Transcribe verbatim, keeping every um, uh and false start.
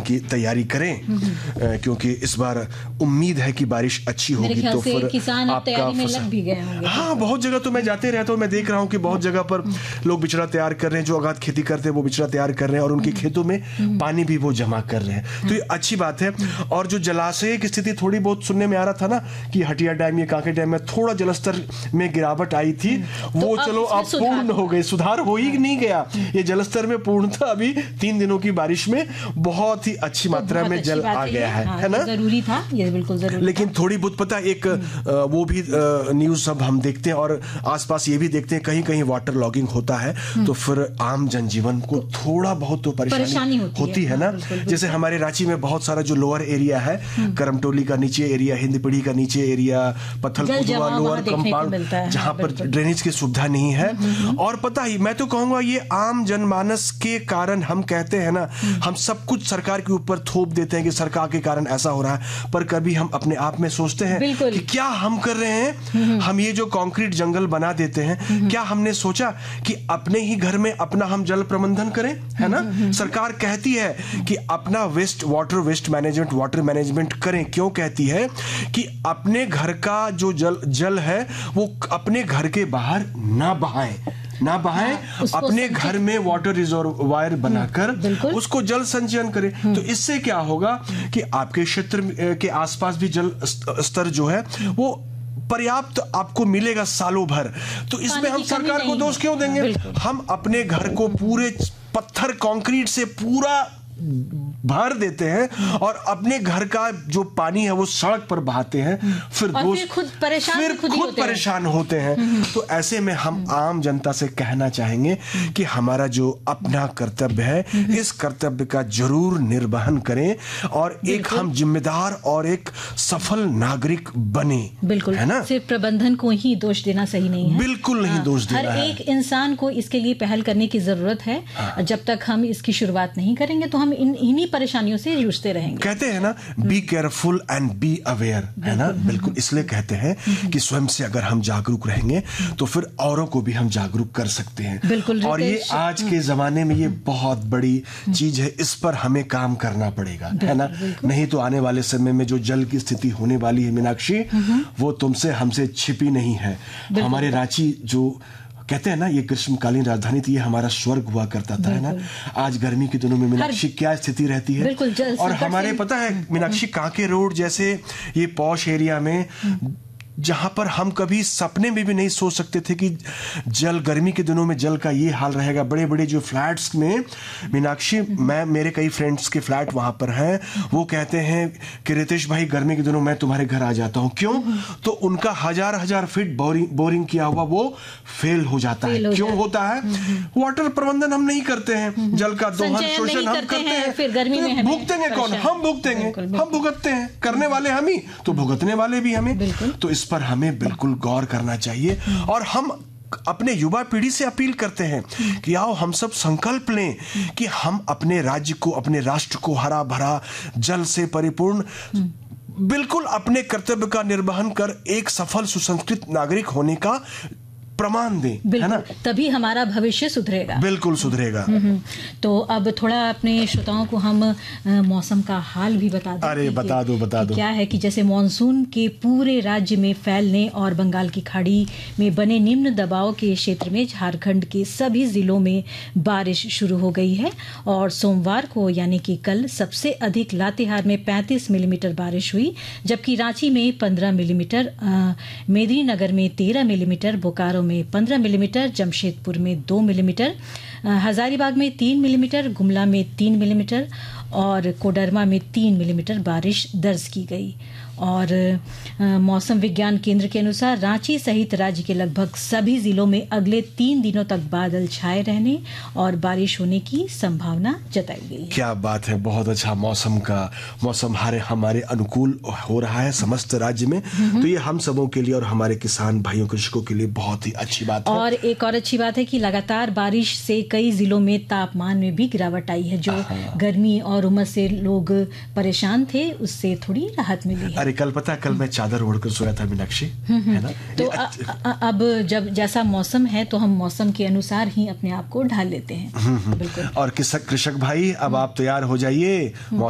की तैयारी करें, क्योंकि इस बार उम्मीद है कि बारिश अच्छी होगी। तो फिर किसान आपका में लग भी गए होंगे। हाँ, बहुत जगह तो मैं जाते रहता हूँ, मैं देख रहा हूँ कि बहुत जगह पर लोग बिचड़ा तैयार कर रहे हैं, जो अगाध खेती करते हैं वो बिचड़ा तैयार कर रहे हैं और उनके खेतों में पानी भी वो जमा कर रहे हैं। तो ये अच्छी बात है। और जो जलाशय की स्थिति थोड़ी बहुत सुनने में आ रहा था ना कि हटिया डैम या कांके डैम में थोड़ा जलस्तर में गिरावट आई थी, वो तो चलो अब पूर्ण हो गई, सुधार हो ही नहीं गया। ये जलस्तर में पूर्णतः अभी तीन दिनों की बारिश में बहुत ही अच्छी मात्रा में जल आ गया है, है ना? जरूरी था, ये बिल्कुल जरूरी। लेकिन थोड़ी बहुत पता एक वो भी न्यूज सब हम देखते हैं और आसपास ये भी देखते हैं कहीं कहीं वाटर लॉगिंग होता है, तो फिर आम जनजीवन को थोड़ा बहुत तो परेशानी, परेशानी होती, होती है, है ना? जैसे हमारे रांची में बहुत सारा जो लोअर एरिया है, करमटोली का नीचे एरिया, हिंदपीढ़ी का नीचे एरिया, पत्थलकुदवा लोअर कंपाउंड, जहां पर ड्रेनेज की सुविधा नहीं है। और पता ही मैं तो कहूंगा ये आम जनमानस के कारण हम कहते हैं ना, हम सब कुछ सरकार के ऊपर थोप देते हैं कि सरकार के कारण ऐसा हो रहा है, पर कभी हम अपने आप में सोचते हैं कि क्या हम कर रहे हैं? हम ये जो कंक्रीट जंगल बना देते हैं, क्या हमने सोचा कि अपने ही घर में अपना हम जल प्रबंधन करें, है ना? सरकार कहती है कि अपना waste water waste management water management करें। क्यों कहती है? कि अपने घर का जो जल जल है वो अपने घर के बाहर ना बहाएं ना बहाएं, हाँ, अपने घर में वाटर रिजर्वायर बनाकर उसको जल संचयन करें। तो इससे क्या होगा कि आपके क्षेत्र के आसपास भी जल स्तर जो है वो पर्याप्त आपको मिलेगा सालों भर। तो इसमें हम सरकार को दोष क्यों देंगे? हम अपने घर को पूरे पत्थर कंक्रीट से पूरा भर देते हैं और अपने घर का जो पानी है वो सड़क पर बहाते हैं, फिर दोस्त खुद परेशान फिर खुद, खुद परेशान होते हैं। तो ऐसे में हम आम जनता से कहना चाहेंगे कि हमारा जो अपना कर्तव्य है, इस कर्तव्य का जरूर निर्वहन करें और एक हम जिम्मेदार और एक सफल नागरिक बने। बिल्कुल, है ना? सिर्फ प्रबंधन को ही दोष देना सही नहीं है, बिल्कुल नहीं दोष देना है। हर एक इंसान को इसके लिए पहल करने की जरूरत है। जब तक हम इसकी शुरुआत नहीं करेंगे तो हम इन इन्हीं परेशानियों से जूझते रहेंगे। कहते हैं ना, be careful and be aware, है ना? बिल्कुल, इसलिए कहते हैं कि स्वयं से अगर हम जागरूक रहेंगे तो फिर औरों को भी हम जागरूक कर सकते हैं। बिल्कुल, और ये आज के जमाने में ये बहुत बड़ी चीज है, इस पर हमें काम करना पड़ेगा, है ना? नहीं तो आने वाले समय में जो जल की स्थिति होने वाली है मीनाक्षी, वो तुमसे हमसे छिपी नहीं है। हमारे रांची जो कहते हैं ना ये ग्रीष्मकालीन राजधानी थी, ये हमारा स्वर्ग हुआ करता था, है ना? आज गर्मी के दिनों में मीनाक्षी क्या स्थिति रहती है? और हमारे पता है मीनाक्षी, कांके रोड जैसे ये पॉश एरिया में जहां पर हम कभी सपने में भी नहीं सोच सकते थे कि जल गर्मी के दिनों में जल का ये हाल रहेगा। बड़े बड़े जो फ्लैट्स में मीनाक्षी, मैं मेरे कई फ्रेंड्स के फ्लैट वहां पर हैं, वो कहते हैं कि रितेश भाई गर्मी के दिनों मैं तुम्हारे घर आ जाता हूं। क्यों? तो उनका हजार हजार फीट बोरिंग बोरिंग किया हुआ वो फेल हो जाता है। क्यों होता है? वाटर प्रबंधन हम नहीं करते हैं, जल का दोहन शोषण हम करते हैं, फिर गर्मी में भुगतेंगे कौन? हम भुगतेंगे, हम भुगतते हैं, करने वाले हम ही तो भुगतने वाले भी हमें। तो इस पर हमें बिल्कुल गौर करना चाहिए और हम अपने युवा पीढ़ी से अपील करते हैं कि आओ हम सब संकल्प लें कि हम अपने राज्य को, अपने राष्ट्र को हरा भरा जल से परिपूर्ण बिल्कुल अपने कर्तव्य का निर्वहन कर एक सफल सुसंस्कृत नागरिक होने का प्रमाण दें, है ना? तभी हमारा भविष्य सुधरेगा। बिल्कुल सुधरेगा। तो अब थोड़ा अपने श्रोताओं को हम मौसम का हाल भी बता दें। अरे बता दो बता दो क्या है कि जैसे मॉनसून के पूरे राज्य में फैलने और बंगाल की खाड़ी में बने निम्न दबाव के क्षेत्र में झारखंड के सभी जिलों में बारिश शुरू हो गई है और सोमवार को यानी कि कल सबसे अधिक लातेहार में पैंतीस मिलीमीटर बारिश हुई, जबकि रांची में पंद्रह मिलीमीटर, मेदिनीनगर में तेरह मिलीमीटर, बोकारो में पंद्रह मिलीमीटर, जमशेदपुर में दो मिलीमीटर, हजारीबाग में तीन मिलीमीटर, गुमला में तीन मिलीमीटर और कोडरमा में तीन मिलीमीटर बारिश दर्ज की गई। और मौसम विज्ञान केंद्र के अनुसार रांची सहित राज्य के लगभग सभी जिलों में अगले तीन दिनों तक बादल छाए रहने और बारिश होने की संभावना जताई गई है। क्या बात है, बहुत अच्छा मौसम का मौसम हमारे हमारे अनुकूल हो रहा है समस्त राज्य में। तो ये हम सबों के लिए और हमारे किसान भाइयों कृषकों के लिए बहुत ही अच्छी बात है। और एक और अच्छी बात है कि लगातार बारिश से कई जिलों में तापमान में भी गिरावट आई है। जो गर्मी और उमस से लोग परेशान थे उससे थोड़ी राहत मिली है। अरे कल पता, कल मैं चादर ओढ़कर सोया था मीनाक्षी, है ना? तो अ, अ, अब जब जैसा मौसम है तो हम मौसम के अनुसार ही अपने आप को ढाल लेते हैं। बिल्कुल। और कृषक कृषक भाई अब आप तैयार हो जाइए।